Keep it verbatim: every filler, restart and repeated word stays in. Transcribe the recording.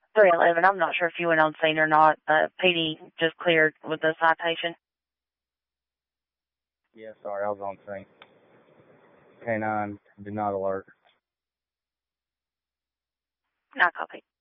three eleven. I'm not sure if you went on scene or not. Uh, P D just cleared with the citation. Yeah, sorry, I was on scene. K nine did not alert. Not copy.